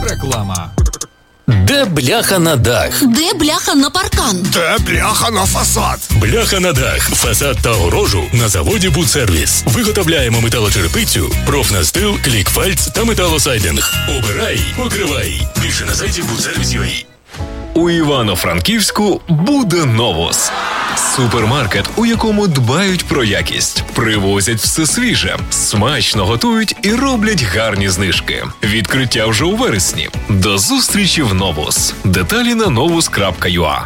Реклама. Де бляха на дах? Де бляха на паркан? Де бляха на фасад? Бляха на дах, фасад та огорожу на заводі «Будсервіс». Виготовляємо металочерепицю, профнастил, клікфальц та металосайдинг. Обирай, покривай. Більше на сайті «Будсервіс.UA». У Івано-Франківську буде «Новус». Супермаркет, у якому дбають про якість, привозять все свіже, смачно готують і роблять гарні знижки. Відкриття вже у вересні. До зустрічі в «Новус». Деталі на novus.ua.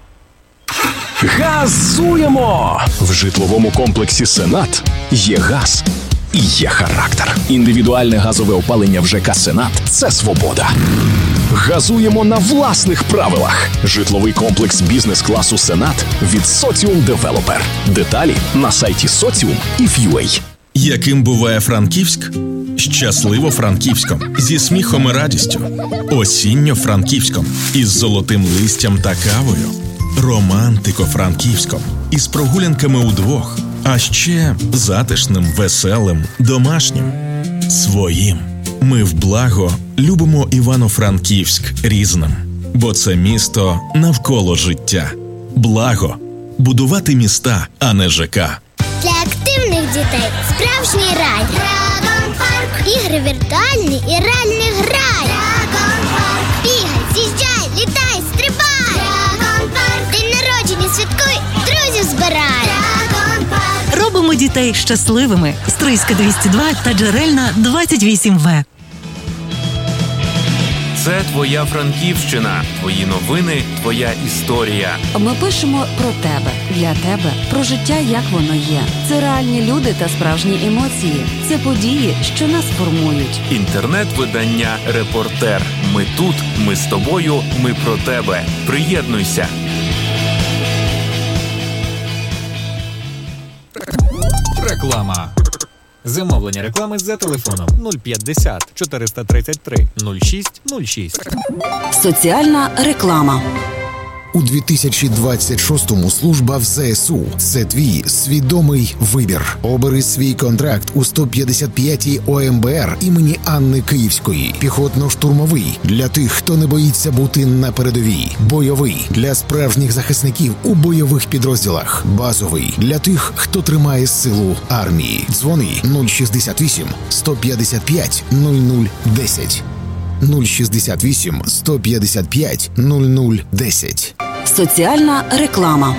Газуємо! В житловому комплексі «Сенат» є газ і є характер. Індивідуальне газове опалення в ЖК «Сенат» – це свобода. Газуємо на власних правилах. Житловий комплекс бізнес-класу «Сенат» від Соціум Девелопер. Деталі на сайті Socium.UA. Яким буває Франківськ? Щасливо Франківськом, зі сміхом і радістю. Осінньо Франківськом, із золотим листям та кавою. Романтико Франківськом, із прогулянками удвох. А ще затишним, веселим, домашнім. Своїм. Ми в благо любимо Івано-Франківськ різним, бо це місто навколо життя. Благо – будувати міста, а не ЖК. Для активних дітей справжній рай. Драгон Парк. Ігри віртуальні і реальний грай. Драгон Парк. Бігай, з'їжджай, літай, стрибай. Драгон Парк. День народження святкуй, друзів збирай. Драгон Парк. Робимо дітей щасливими. Стрийська 202 та Джерельна 28В. Це твоя Франківщина, твої новини, твоя історія. Ми пишемо про тебе, для тебе, про життя, як воно є. Це реальні люди та справжні емоції. Це події, що нас формують. Інтернет-видання «Репортер». Ми тут, ми з тобою, ми про тебе. Приєднуйся. Реклама. Замовлення реклами за телефоном 050 433 06 06. Соціальна реклама. У 2026-му служба в ЗСУ – це твій свідомий вибір. Обери свій контракт у 155-й ОМБР імені Анни Київської. Піхотно-штурмовий – для тих, хто не боїться бути на передовій. Бойовий – для справжніх захисників у бойових підрозділах. Базовий – для тих, хто тримає силу армії. Дзвони 068 155 0010. 068 155 0010. Соціальна реклама.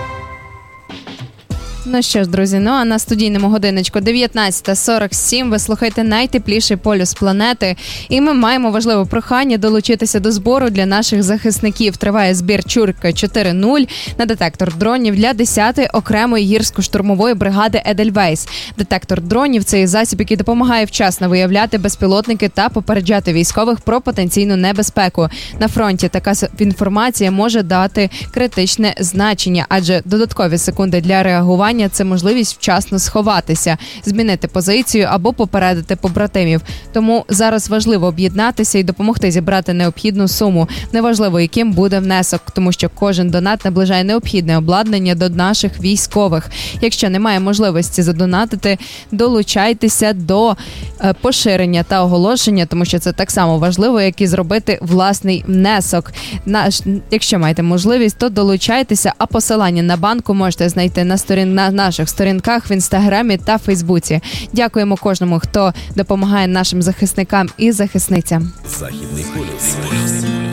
Ну що ж, друзі, а на студійному годиночку 19:47. Ви слухаєте найтепліший полюс планети. І ми маємо важливе прохання долучитися до збору для наших захисників. Триває збір Чурка 4.0 на детектор дронів для 10-ї окремої гірсько-штурмової бригади «Едельвейс». Детектор дронів – це засіб, який допомагає вчасно виявляти безпілотники та попереджати військових про потенційну небезпеку. На фронті така інформація може дати критичне значення, адже додаткові секунди для реагування – це можливість вчасно сховатися, змінити позицію або попередити побратимів. Тому зараз важливо об'єднатися і допомогти зібрати необхідну суму. Неважливо, яким буде внесок, тому що кожен донат наближає необхідне обладнання до наших військових. Якщо немає можливості задонатити, долучайтеся до поширення та оголошення, тому що це так само важливо, як і зробити власний внесок. Якщо маєте можливість, то долучайтеся, а посилання на банку можете знайти на наших сторінках в Інстаграмі та Фейсбуці. Дякуємо кожному, хто допомагає нашим захисникам і захисницям. Західний полюс.